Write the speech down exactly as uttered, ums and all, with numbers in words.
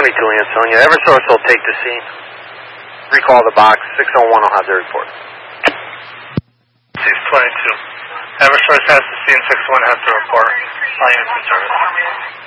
twenty-two, Ansonia. Eversource will take the scene. Recall the box. six oh one will have the report. six twenty-two. Eversource has the scene. six oh one has the report. All units in service.